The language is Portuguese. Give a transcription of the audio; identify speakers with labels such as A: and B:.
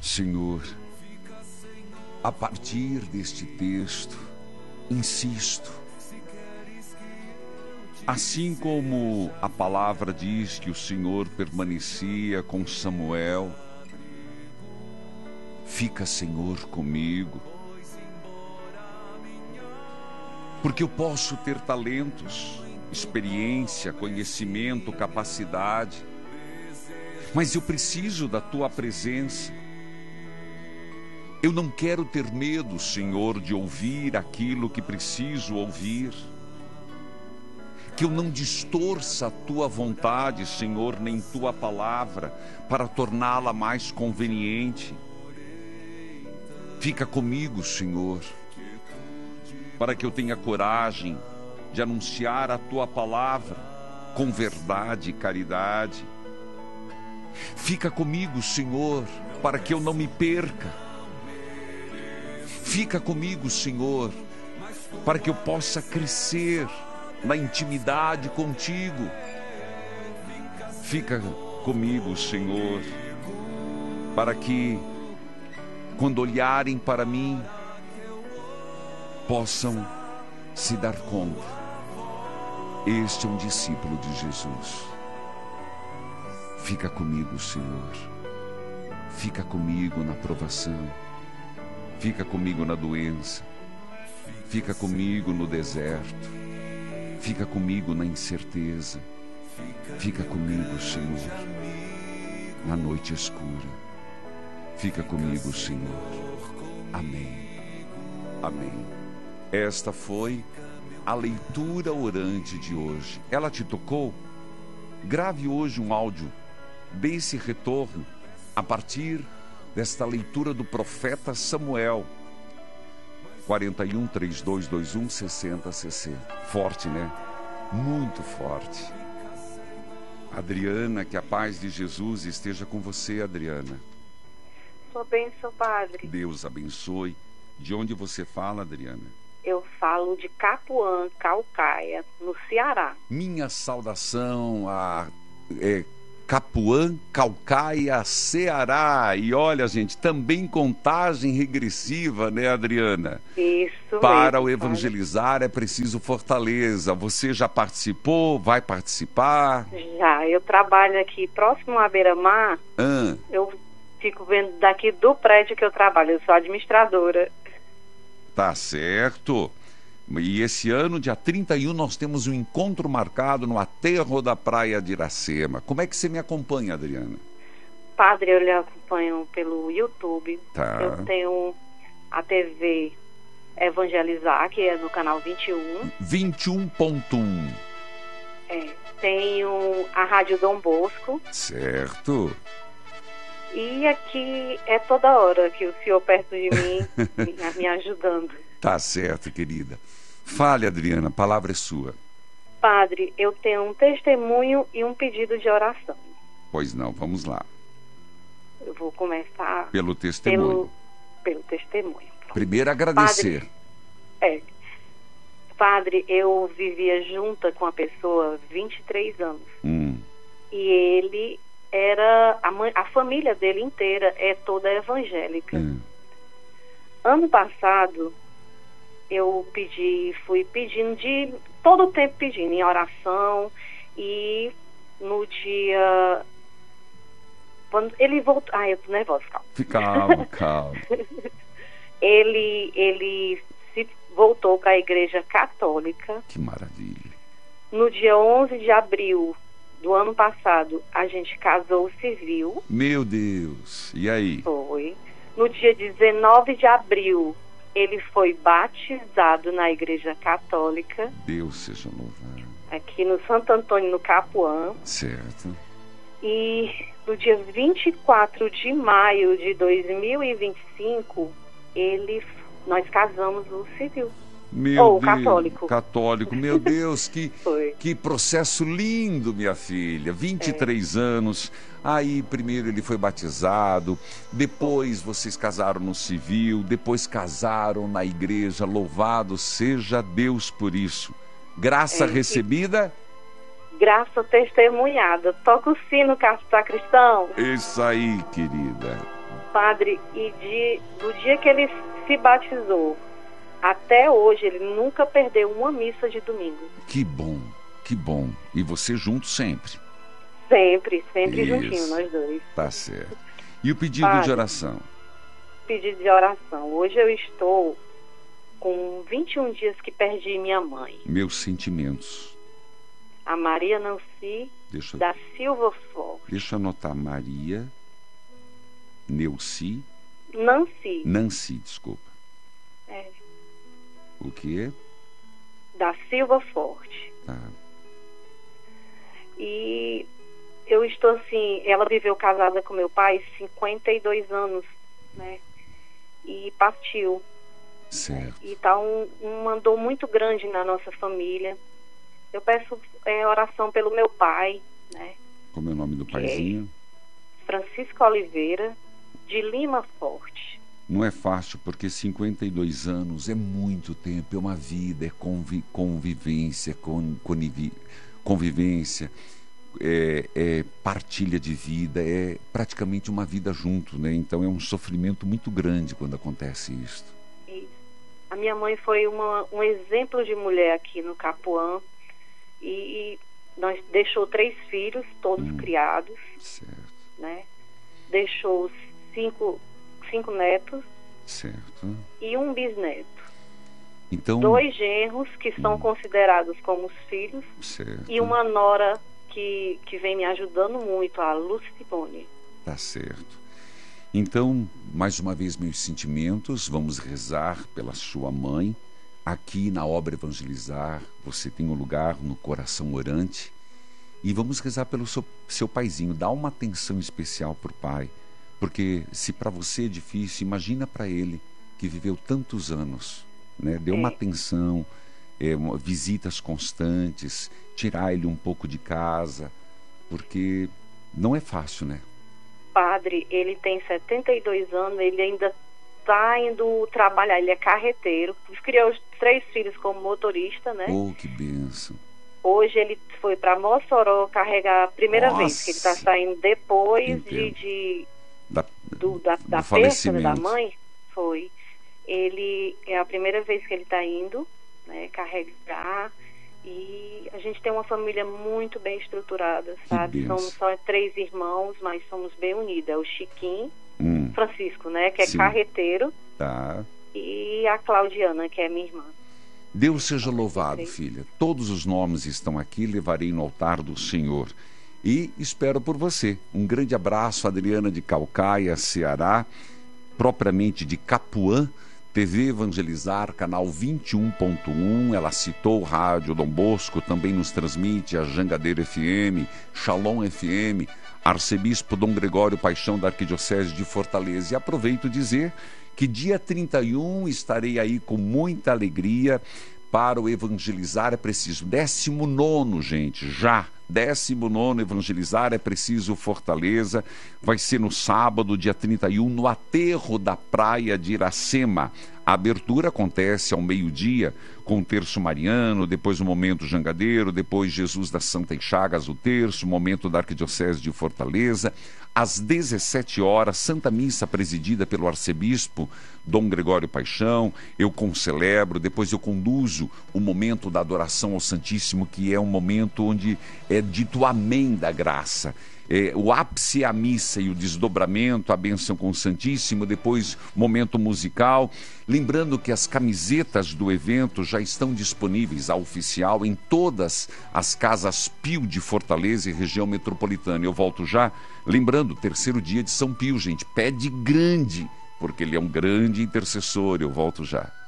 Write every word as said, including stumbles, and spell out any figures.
A: Senhor, a partir deste texto, insisto, assim como a palavra diz que o Senhor permanecia com Samuel, fica, Senhor, comigo, porque eu posso ter talentos, experiência, conhecimento, capacidade, mas eu preciso da Tua presença. Eu não quero ter medo, Senhor, de ouvir aquilo que preciso ouvir. Que eu não distorça a Tua vontade, Senhor, nem Tua palavra, para torná-la mais conveniente. Fica comigo, Senhor, para que eu tenha coragem de anunciar a Tua palavra com verdade e caridade. Fica comigo, Senhor, para que eu não me perca. Fica comigo, Senhor, para que eu possa crescer na intimidade contigo. Fica comigo, Senhor, para que, quando olharem para mim, possam se dar conta: este é um discípulo de Jesus. Fica comigo, Senhor. Fica comigo na provação. Fica comigo na doença. Fica comigo no deserto. Fica comigo na incerteza. Fica comigo, Senhor, na noite escura. Fica comigo, Senhor. Amém. Amém. Esta foi a leitura orante de hoje. Ela te tocou? Grave hoje um áudio. Dê esse retorno a partir desta leitura do profeta Samuel. quarenta e um, trinta e dois, vinte e um, sessenta, sessenta. Forte, né? Muito forte. Adriana, que a paz de Jesus esteja com você, Adriana.
B: Sua bênção, Padre.
A: Deus abençoe. De onde você fala, Adriana?
B: Eu falo de Capuã, Caucaia, no Ceará.
A: Minha saudação a é, Capuã, Caucaia, Ceará. E olha, gente, também contagem regressiva, né, Adriana?
B: Isso.
A: Para
B: mesmo,
A: o evangelizar Padre. É preciso fortaleza. Você já participou? Vai participar?
B: Já. Eu trabalho aqui próximo à Beira-Mar.
A: Ah.
B: Eu fico vendo daqui do prédio que eu trabalho. Eu sou administradora.
A: Tá certo. E esse ano, dia trinta e um, nós temos um encontro marcado no aterro da praia de Iracema. Como é que você me acompanha, Adriana?
B: Padre, eu lhe acompanho pelo YouTube.
A: Tá.
B: Eu tenho a T V Evangelizar, que é no canal vinte e um.
A: vinte e um ponto um.
B: É. Tenho a Rádio Dom Bosco.
A: Certo.
B: E aqui é toda hora que o senhor perto de mim, me, me ajudando.
A: Tá certo, querida. Fale, Adriana, a palavra é sua.
B: Padre, eu tenho um testemunho e um pedido de oração.
A: Pois não, vamos lá.
B: Eu vou começar...
A: Pelo testemunho.
B: Pelo, pelo testemunho.
A: Primeiro, agradecer.
B: Padre, é. Padre, eu vivia junta com a pessoa há vinte e três anos.
A: Hum.
B: E ele... era a, mãe, a família dele inteira é toda evangélica.
A: Hum.
B: Ano passado eu pedi, fui pedindo de todo o tempo pedindo em oração, e no dia quando ele voltou, ai eu tô nervosa, calma.
A: Calma, calma.
B: ele ele se voltou para a igreja católica.
A: Que maravilha.
B: No dia onze de abril do ano passado, a gente casou civil.
A: Meu Deus, e aí?
B: Foi. No dia dezenove de abril, ele foi batizado na Igreja Católica.
A: Deus seja louvado.
B: Aqui no Santo Antônio, no Capuã.
A: Certo.
B: E no dia vinte e quatro de maio de dois mil e vinte e cinco, ele, nós casamos no civil.
A: Meu
B: Ou
A: Deus,
B: católico.
A: Católico, meu Deus, que,
B: Foi.
A: que processo lindo, minha filha. vinte e três é. anos, aí primeiro ele foi batizado, depois vocês casaram no civil, depois casaram na igreja, louvado seja Deus por isso. Graça é, recebida?
B: Graça testemunhada. Toca o sino, sacristão.
A: Isso aí, querida.
B: Padre, e de, do dia que ele se batizou até hoje, ele nunca perdeu uma missa de domingo.
A: Que bom, que bom. E você junto sempre?
B: Sempre, sempre
A: Isso.
B: juntinho, nós dois.
A: Tá certo. E o pedido
B: Padre,
A: de oração?
B: Pedido de oração. Hoje eu estou com vinte e um dias que perdi minha mãe.
A: Meus sentimentos.
B: A Maria Nancy
A: Deixa,
B: da Silva Forte.
A: deixa eu anotar. Maria Neuci.
B: Nancy.
A: Nancy, desculpa.
B: É,
A: O que é?
B: da Silva Forte.
A: Tá.
B: E eu estou assim, ela viveu casada com meu pai cinquenta e dois anos, né? E partiu.
A: Certo.
B: E tá um, um mandou muito grande na nossa família. Eu peço é, oração pelo meu pai, né?
A: Como é o nome do paizinho?
B: Francisco Oliveira, de Lima Forte.
A: Não é fácil, porque cinquenta e dois anos é muito tempo, é uma vida, é convi convivência, con convivi convivência, é, é partilha de vida, é praticamente uma vida junto, né? Então é um sofrimento muito grande quando acontece isso.
B: E a minha mãe foi uma, um exemplo de mulher aqui no Capuã, e, e nós deixou três filhos, todos
A: hum,
B: criados,
A: certo.
B: né? Deixou cinco, cinco netos,
A: Certo.
B: e um bisneto.
A: Então,
B: Dois genros que são
A: hum,
B: considerados como os filhos,
A: certo.
B: e uma nora que, que vem me ajudando muito, a Lucimone.
A: Tá certo. Então, mais uma vez, meus sentimentos, vamos rezar pela sua mãe. Aqui na obra Evangelizar, você tem um lugar no coração orante. E vamos rezar pelo seu, seu paizinho. Dá uma atenção especial para o pai. Porque se para você é difícil, imagina para ele, que viveu tantos anos, né? Dê uma
B: É.
A: atenção, é, uma, visitas constantes, tirar ele um pouco de casa, porque não é fácil, né?
B: Padre, ele tem setenta e dois anos, ele ainda está indo trabalhar, ele é carreteiro, criou os três filhos como motorista, né?
A: Oh, que bênção.
B: Hoje ele foi para Mossoró carregar a primeira
A: Nossa.
B: vez, que ele está saindo depois de,
A: Entendo.
B: de,
A: Da,
B: do, da,
A: do
B: da perda, né,
A: falecimento.
B: da mãe, foi. Ele é a primeira vez que ele está indo, né, carregar, e a gente tem uma família muito bem estruturada, sabe?
A: benção.
B: Somos só três irmãos, mas somos bem unidos. É o Chiquinho,
A: Hum,
B: Francisco, né, que é
A: Sim.
B: carreteiro,
A: tá.
B: e a Claudiana, que é minha irmã.
A: Deus seja louvado, filha. Todos os nomes estão aqui, levarei no altar do Senhor. E espero por você. Um grande abraço, Adriana de Calcaia, Ceará, propriamente de Capuã, T V Evangelizar, canal vinte e um ponto um. Ela citou o rádio Dom Bosco, também nos transmite a Jangadeiro F M, Shalom F M, Arcebispo Dom Gregório Paixão da Arquidiocese de Fortaleza. E aproveito dizer que dia trinta e um estarei aí com muita alegria para o Evangelizar é Preciso. décimo nono, gente, já. décimo nono Evangelizar é Preciso Fortaleza. Vai ser no sábado, dia trinta e um, no aterro da praia de Iracema. A abertura acontece ao meio-dia, com o terço mariano, depois o momento jangadeiro, depois Jesus das Santas Chagas, o terço, momento da Arquidiocese de Fortaleza. Às dezessete horas, Santa Missa presidida pelo arcebispo Dom Gregório Paixão. Eu concelebro, depois eu conduzo o momento da adoração ao Santíssimo, que é um momento onde é dito amém da graça. É, o ápice é a missa e o desdobramento, a bênção com o Santíssimo, depois momento musical. Lembrando que as camisetas do evento já estão disponíveis, a oficial, em todas as casas Pio de Fortaleza e região metropolitana. Eu volto já, lembrando, terceiro dia de São Pio, gente, pede grande, porque ele é um grande intercessor. Eu volto já.